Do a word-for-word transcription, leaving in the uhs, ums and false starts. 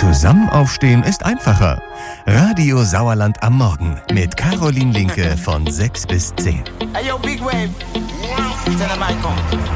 Zusammen aufstehen ist einfacher. Radio Sauerland am Morgen mit Caroline Linke von sechs bis zehn. Hey, yo, Big Wave. Tell them I come.